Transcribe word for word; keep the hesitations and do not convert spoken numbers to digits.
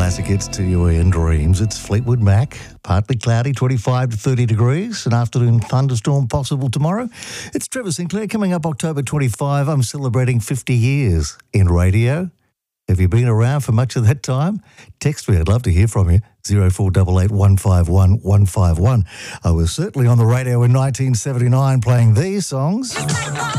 classic hits to you in dreams. It's Fleetwood Mac. Partly cloudy, twenty-five to thirty degrees. An afternoon thunderstorm possible tomorrow. It's Trevor Sinclair. Coming up October twenty-fifth, I'm celebrating fifty years in radio. Have you been around for much of that time? Text me. I'd love to hear from you. zero four eight eight, one five one, one five one. I was certainly on the radio in nineteen seventy-nine playing these songs.